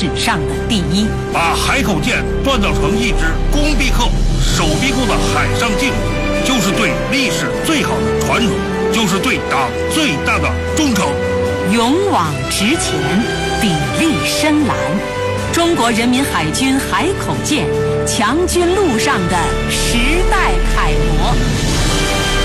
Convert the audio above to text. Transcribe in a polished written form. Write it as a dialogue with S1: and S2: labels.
S1: 史上的第一。
S2: 把海口舰锻造成一支攻必克、守必攻的海上劲旅，就是对历史最好的传承，就是对党最大的忠诚。
S1: 勇往直前，砥砺深蓝，中国人民海军海口舰强军路上的时代楷模。